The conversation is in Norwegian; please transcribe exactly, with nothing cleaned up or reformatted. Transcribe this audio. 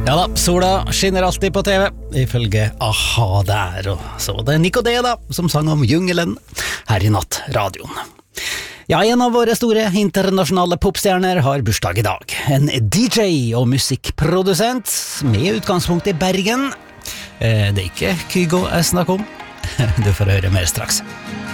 Ja da, sola skinner alltid på T V, ifølge A-ha der, og så det Nico D da, som sang om jungelen her i natt, radioen. Ja, en av våre store internasjonale popstjerner har bursdag i dag. En D J og musikkprodusent med utgangspunkt i Bergen. Eh, det er ikke Kygo jeg snakker om. Du får høre mer straks.